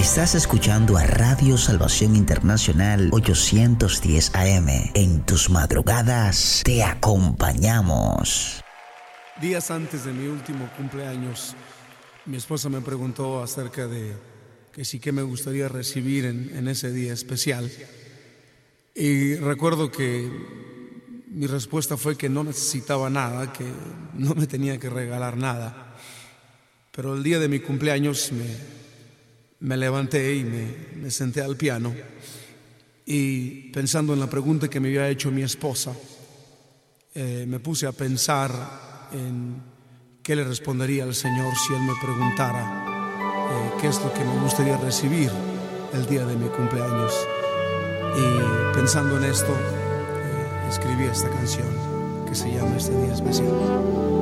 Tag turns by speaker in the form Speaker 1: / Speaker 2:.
Speaker 1: Estás escuchando a Radio Salvación Internacional 810 AM. En tus madrugadas te acompañamos.
Speaker 2: Días antes de mi último cumpleaños, mi esposa me preguntó acerca de qué me gustaría recibir en ese día especial. Y recuerdo que mi respuesta fue que no necesitaba nada, que no me tenía que regalar nada. Pero el día de mi cumpleaños me levanté y me senté al piano y pensando en la pregunta que me había hecho mi esposa, me puse a pensar en qué le respondería al Señor si Él me preguntara qué es lo que me gustaría recibir el día de mi cumpleaños. Y pensando en esto, escribí esta canción que se llama Este Día Especial.